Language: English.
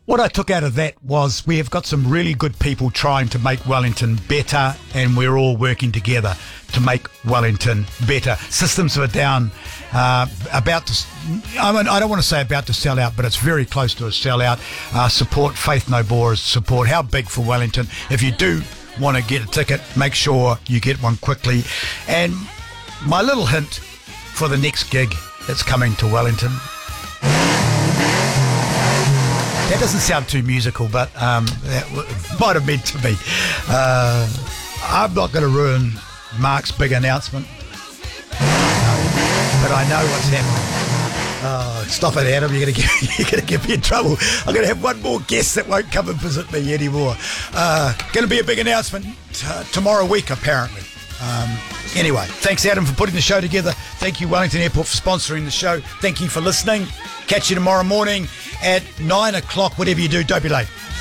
What I took out of that was we have got some really good people trying to make Wellington better, and we're all working together to make Wellington better. Systems are down, about to, I don't want to say about to sell out, but it's very close to a sellout. Support Faith No More's support. How big for Wellington? If you do want to get a ticket, make sure you get one quickly. And my little hint for the next gig that's coming to Wellington. That doesn't sound too musical, but that might have meant to be. I'm not going to ruin Mark's big announcement, but I know what's happening. Stop it, Adam. You're going to get me in trouble. I'm going to have one more guest that won't come and visit me anymore. Going to be a big announcement tomorrow week, apparently. Anyway, thanks, Adam, for putting the show together. Thank you, Wellington Airport, for sponsoring the show. Thank you for listening. Catch you tomorrow morning at 9 o'clock. Whatever you do, don't be late.